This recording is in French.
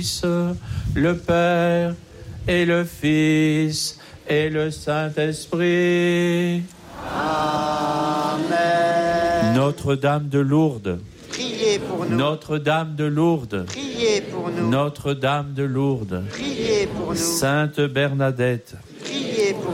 le Père et le Fils et le Saint-Esprit. Amen. Notre-Dame de Lourdes, Priez pour nous. Notre-Dame de Lourdes, Priez pour nous. Notre-Dame de Lourdes, Priez pour nous. Sainte Bernadette,